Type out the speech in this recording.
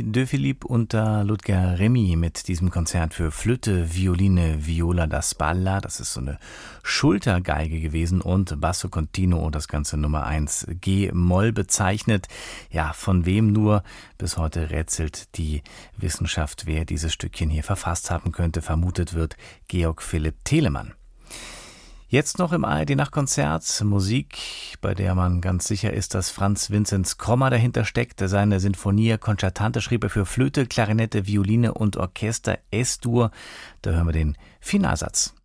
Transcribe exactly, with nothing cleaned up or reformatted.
de Philippe unter Ludger Remy mit diesem Konzert für Flöte, Violine, Viola da Spalla. Das ist so eine Schultergeige gewesen und Basso Continuo, das Ganze Nummer eins G-Moll bezeichnet. Ja, von wem nur? Bis heute rätselt die Wissenschaft, wer dieses Stückchen hier verfasst haben könnte. Vermutet wird Georg Philipp Telemann. Jetzt noch im A R D-Nachtkonzert Musik, bei der man ganz sicher ist, dass Franz Vinzenz Krommer dahinter steckt. Seine Sinfonia Concertante schrieb er für Flöte, Klarinette, Violine und Orchester S-Dur. Da hören wir den Finalsatz.